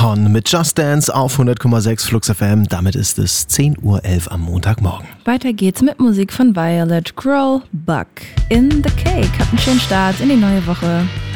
On mit Just Dance auf 100,6 Flux FM. Damit ist es 10:11 Uhr am Montagmorgen. Weiter geht's mit Musik von Violet, Growl, Buck. In the Cake. Habt einen schönen Start in die neue Woche.